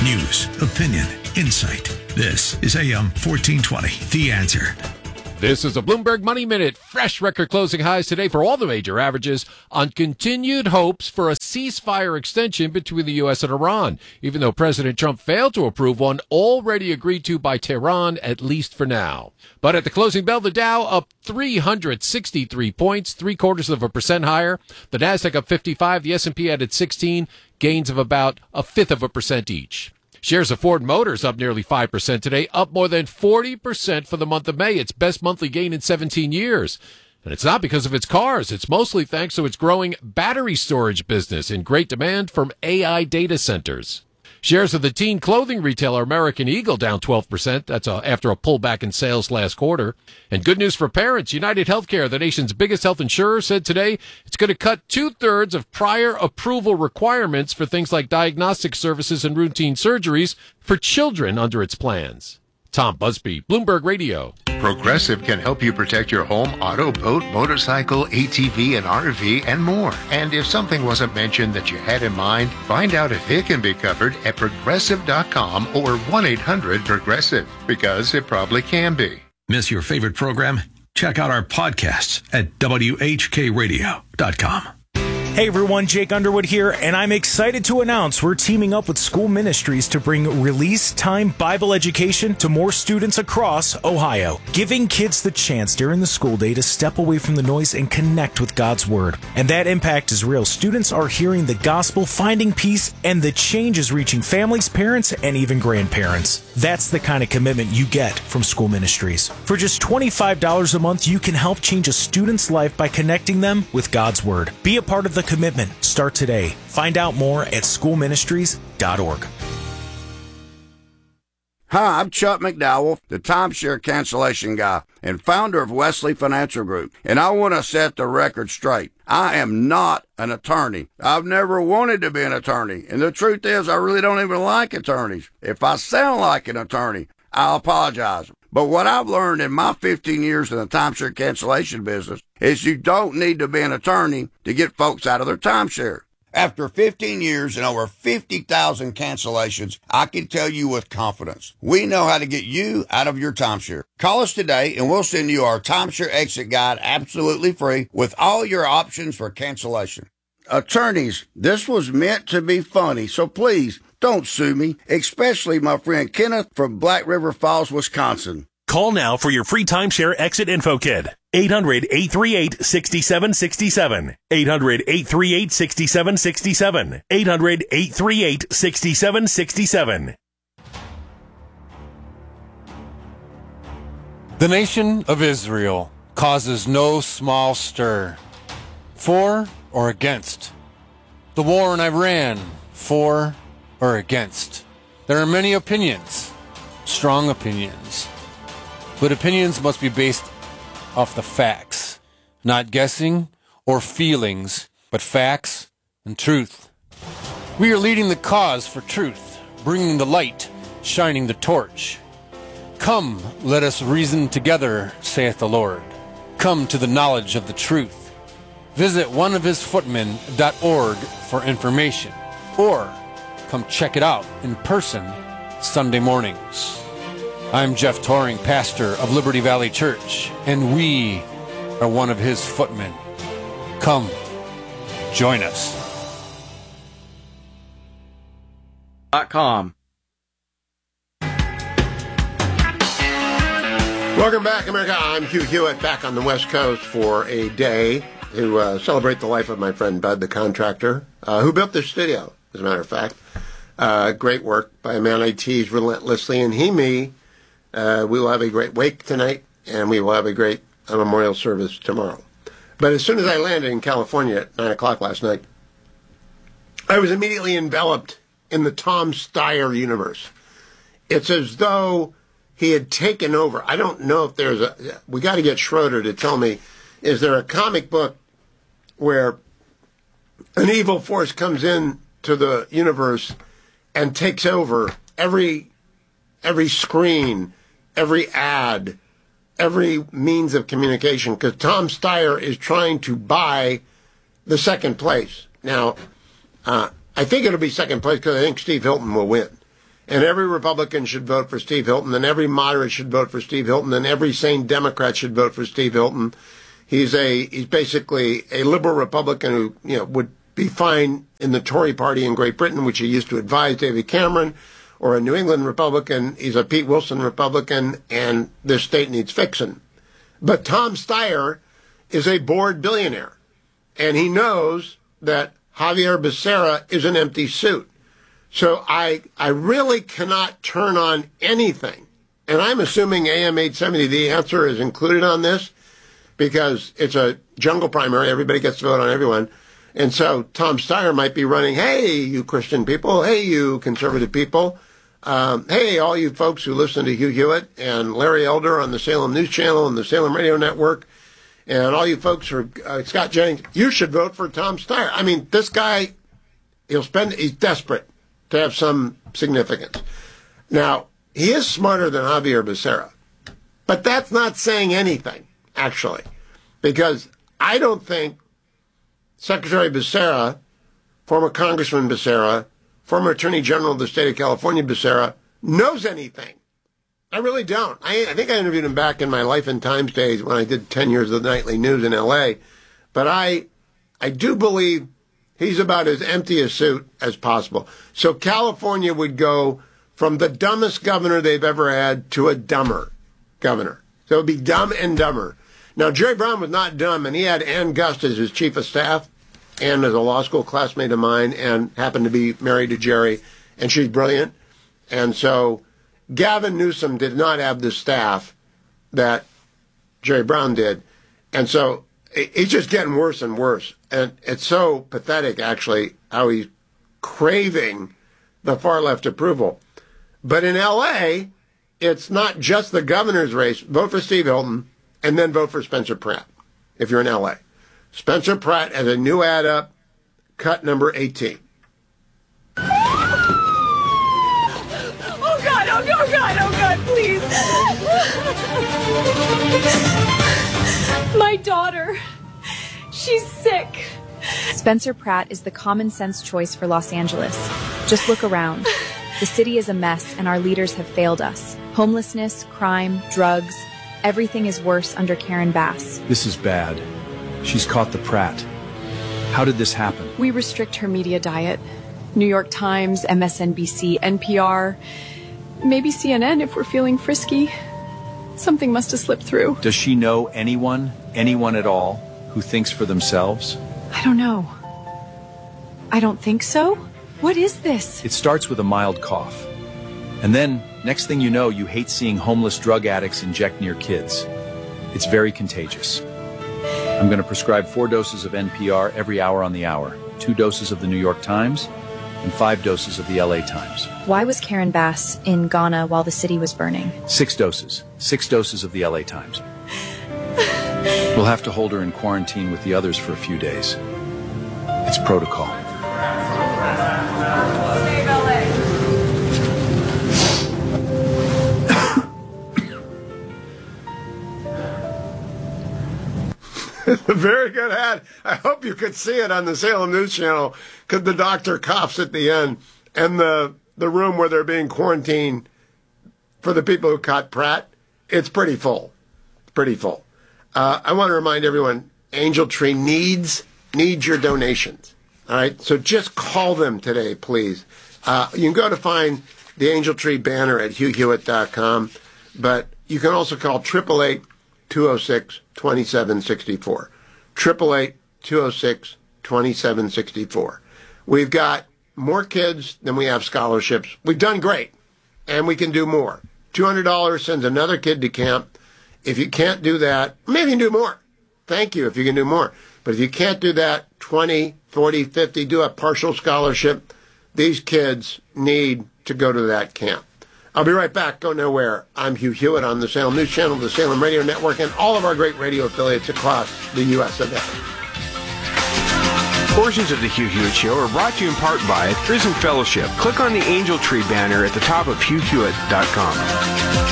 News, opinion, insight. This is AM 1420, The Answer. This is a Bloomberg Money Minute. Fresh record closing highs today for all the major averages on continued hopes for a ceasefire extension between the U.S. and Iran, even though President Trump failed to approve one already agreed to by Tehran, at least for now. But at the closing bell, the Dow up 363 points, 0.75% higher. The Nasdaq up 55, the S&P added 16, gains of about 0.5% each. Shares of Ford Motors up nearly 5% today, up more than 40% for the month of May, its best monthly gain in 17 years. And it's not because of its cars. It's mostly thanks to its growing battery storage business in great demand from AI data centers. Shares of the teen clothing retailer American Eagle down 12%. That's after a pullback in sales last quarter. And good news for parents. United Healthcare, the nation's biggest health insurer, said today it's going to cut 2/3 of prior approval requirements for things like diagnostic services and routine surgeries for children under its plans. Tom Busby, Bloomberg Radio. Progressive can help you protect your home, auto, boat, motorcycle, ATV, and RV, and more. And if something wasn't mentioned that you had in mind, find out if it can be covered at Progressive.com or 1-800-PROGRESSIVE, because it probably can be. Miss your favorite program? Check out our podcasts at WHKRadio.com. Hey everyone, Jake Underwood here, and I'm excited to announce we're teaming up with School Ministries to bring Release Time Bible education to more students across Ohio, giving kids the chance during the school day to step away from the noise and connect with God's Word. And that impact is real. Students are hearing the gospel, finding peace, and the change is reaching families, parents, and even grandparents. That's the kind of commitment you get from School Ministries. For just $25 a month, you can help change a student's life by connecting them with God's Word. Be a part of the commitment. Start today. Find out more at schoolministries.org. Hi, I'm Chuck McDowell, the timeshare cancellation guy and founder of Wesley Financial Group, and I want to set the record straight. I am not an attorney. I've never wanted to be an attorney, and the truth is I really don't even like attorneys. If I sound like an attorney, I'll apologize. But what I've learned in my 15 years in the timeshare cancellation business is you don't need to be an attorney to get folks out of their timeshare. After 15 years and over 50,000 cancellations, I can tell you with confidence, we know how to get you out of your timeshare. Call us today and we'll send you our timeshare exit guide absolutely free with all your options for cancellation. Attorneys, this was meant to be funny, so please don't sue me, especially my friend Kenneth from Black River Falls, Wisconsin. Call now for your free timeshare exit info kit. 800-838-6767. 800-838-6767. 800-838-6767. The nation of Israel causes no small stir. For or against? The war in Iran. For or against? There are many opinions, strong opinions. But opinions must be based off the facts, not guessing or feelings, but facts and truth. We are leading the cause for truth, bringing the light, shining the torch. Come, let us reason together, saith the Lord. Come to the knowledge of the truth. Visit oneofhisfootmen.org for information, or come check it out in person Sunday mornings. I'm Jeff Toring, pastor of Liberty Valley Church, and we are one of his footmen. Come, join us. .com. Welcome back, America. I'm Hugh Hewitt, back on the West Coast for a day to celebrate the life of my friend Bud the contractor, who built this studio, as a matter of fact. Great work by a man I tease relentlessly, and me. We will have a great wake tonight, and we will have a great memorial service tomorrow. But as soon as I landed in California at 9 o'clock last night, I was immediately enveloped in the Tom Steyer universe. It's as though he had taken over. I don't know if there's we got to get Schroeder to tell me, is there a comic book where an evil force comes in to the universe and takes over every screen, every ad, every means of communication, because Tom Steyer is trying to buy the second place. Now, I think it'll be second place because I think Steve Hilton will win. and every Republican should vote for Steve Hilton, and every moderate should vote for Steve Hilton, and every sane Democrat should vote for Steve Hilton. He's basically a liberal Republican who, would be fine in the Tory party in Great Britain, which he used to advise David Cameron, or a New England Republican. He's a Pete Wilson Republican, and this state needs fixing. But Tom Steyer is a bored billionaire, and he knows that Javier Becerra is an empty suit. So I really cannot turn on anything. And I'm assuming AM 870, the answer is included on this, because it's a jungle primary. Everybody gets to vote on everyone. And so Tom Steyer might be running, hey, you Christian people, hey, you conservative people, hey, all you folks who listen to Hugh Hewitt and Larry Elder on the Salem News Channel and the Salem Radio Network, and all you folks who are Scott Jennings, you should vote for Tom Steyer. I mean, this guy, he's desperate to have some significance. Now, he is smarter than Javier Becerra, but that's not saying anything, actually, because I don't think Secretary Becerra, former Congressman Becerra, former Attorney General of the state of California Becerra, knows anything. I really don't. I think I interviewed him back in my Life and Times days when I did 10 years of the nightly news in L.A., but I do believe he's about as empty a suit as possible. So California would go from the dumbest governor they've ever had to a dumber governor. So it would be dumb and dumber. Now, Jerry Brown was not dumb, and he had Ann Gust as his chief of staff. Ann is a law school classmate of mine and happened to be married to Jerry, and she's brilliant. And so Gavin Newsom did not have the staff that Jerry Brown did. And so he's just getting worse and worse. And it's so pathetic, actually, how he's craving the far-left approval. But in L.A., it's not just the governor's race. Vote for Steve Hilton and then vote for Spencer Pratt if you're in L.A. Spencer Pratt has a new ad up, cut number 18. Oh, God, oh, God, oh, God, please. My daughter, she's sick. Spencer Pratt is the common sense choice for Los Angeles. Just look around. The city is a mess, and our leaders have failed us. Homelessness, crime, drugs, everything is worse under Karen Bass. This is bad. She's caught the Pratt. How did this happen? We restrict her media diet. New York Times, MSNBC, NPR, maybe CNN if we're feeling frisky. Something must have slipped through. Does she know anyone at all, who thinks for themselves? I don't know. I don't think so. What is this? It starts with a mild cough. And then, next thing you know, you hate seeing homeless drug addicts inject near kids. It's very contagious. I'm going to prescribe 4 doses of NPR every hour on the hour, 2 doses of the New York Times, and 5 doses of the LA Times. Why was Karen Bass in Ghana while the city was burning? 6 doses. 6 doses of the LA Times. We'll have to hold her in quarantine with the others for a few days. It's protocol. It's a very good ad. I hope you could see it on the Salem News Channel, because the doctor coughs at the end, and the room where they're being quarantined for the people who caught Pratt, it's pretty full. Pretty full. I want to remind everyone, Angel Tree needs your donations. All right? So just call them today, please. You can go to find the Angel Tree banner at HughHewitt.com, but you can also call 888-206-2764. 888-206-2764. We've got more kids than we have scholarships. We've done great, and we can do more. $200 sends another kid to camp. If you can't do that, maybe you can do more. Thank you if you can do more. But if you can't do that, 20, 40, 50, do a partial scholarship. These kids need to go to that camp. I'll be right back. Go nowhere. I'm Hugh Hewitt on the Salem News Channel, the Salem Radio Network, and all of our great radio affiliates across the U.S. of A. Portions of the Hugh Hewitt Show are brought to you in part by Prison Fellowship. Click on the Angel Tree banner at the top of HughHewitt.com.